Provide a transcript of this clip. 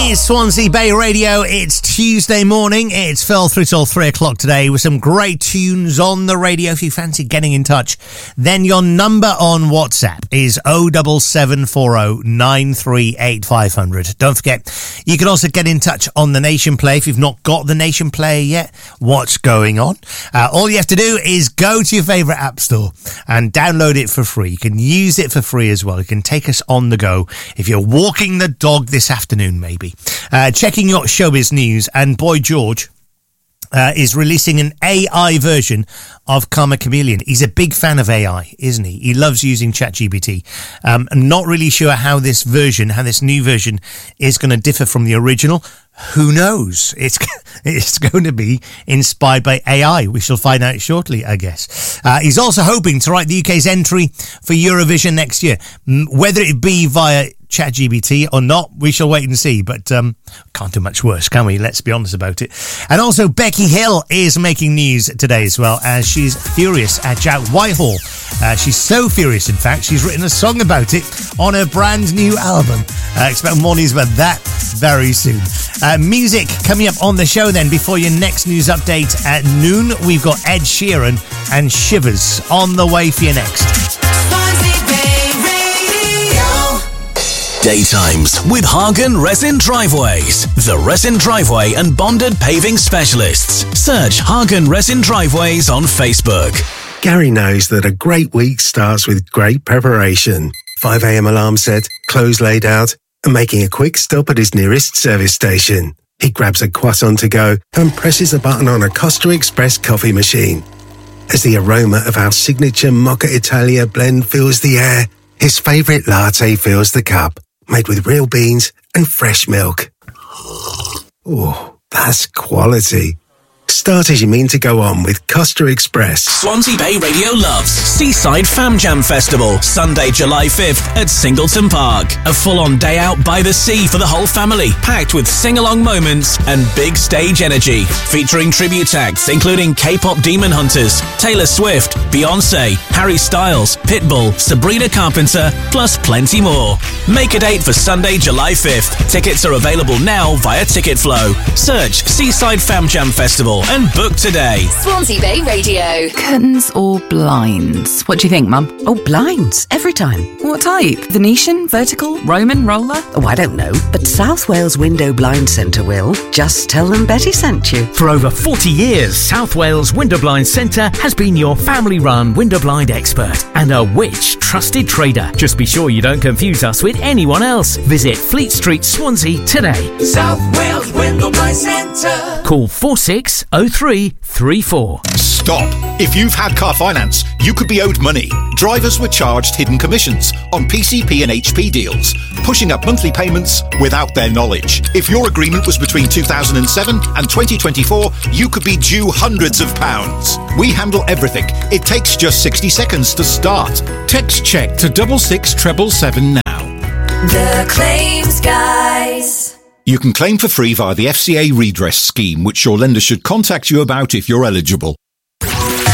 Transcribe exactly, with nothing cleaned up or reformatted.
is Swansea Bay Radio. It's Tuesday morning. It's Phil through till three o'clock today with some great tunes on the radio. If you fancy getting in touch, then your number on WhatsApp is oh seven seven four oh nine three eight five hundred. Don't forget, you can also get in touch on the Nation Play. If you've not got the Nation Player yet, what's going on? Uh, all you have to do is go to your favourite app store and download it for free. You can use it for free as well. You can take us on the go if you're walking the dog this afternoon, maybe. Uh, checking your showbiz news, and Boy George uh, is releasing an A I version of Karma Chameleon. He's a big fan of A I, isn't he? He loves using ChatGPT. Um, I'm not really sure how this version, how this new version is going to differ from the original. Who knows? It's it's going to be inspired by A I. We shall find out shortly, I guess. Uh, he's also hoping to write the U K's entry for Eurovision next year. Whether it be via ChatGPT or not, we shall wait and see. But um, can't do much worse, can we? Let's be honest about it. And also, Becky Hill is making news today as well, as she's furious at Jack Whitehall. Uh, she's so furious, in fact, she's written a song about it on her brand new album. Uh, expect more news about that very soon. Uh, music coming up on the show then before your next news update at noon. We've got Ed Sheeran and Shivers on the way for you next. Daytimes with Hagen Resin Driveways, the resin driveway and bonded paving specialists. Search Hagen Resin Driveways on Facebook. Gary knows that a great week starts with great preparation. five a.m. alarm set, clothes laid out, and making a quick stop at his nearest service station. He grabs a croissant to go and presses a button on a Costa Express coffee machine. As the aroma of our signature Mocha Italia blend fills the air, his favourite latte fills the cup, made with real beans and fresh milk. Oh, that's quality. Start as you mean to go on with Costa Express. Swansea Bay Radio loves Seaside Fam Jam Festival, Sunday, July fifth at Singleton Park. A full-on day out by the sea for the whole family, packed with sing-along moments and big stage energy. Featuring tribute acts including K-pop Demon Hunters, Taylor Swift, Beyonce, Harry Styles, Pitbull, Sabrina Carpenter, plus plenty more. Make a date for Sunday, July fifth. Tickets are available now via Ticketflow. Search Seaside Fam Jam Festival and book today. Swansea Bay Radio. Curtains or blinds? What do you think, Mum? Oh, blinds. Every time. What type? Venetian, vertical, Roman, roller? Oh, I don't know. But South Wales Window Blind Centre will. Just tell them Betty sent you. For over forty years, South Wales Window Blind Centre has been your family-run window blind expert and a Which trusted trader. Just be sure you don't confuse us with anyone else. Visit Fleet Street, Swansea today. South Wales Window Blind Centre. Call four six oh three three four. Stop. If you've had car finance, you could be owed money. Drivers were charged hidden commissions on P C P and H P deals, pushing up monthly payments without their knowledge. If your agreement was between two thousand seven and twenty twenty-four, you could be due hundreds of pounds. We handle everything. It takes just sixty seconds to start. Text check to double six treble seven now. The Claims Guys. You can claim for free via the F C A redress scheme, which your lender should contact you about if you're eligible.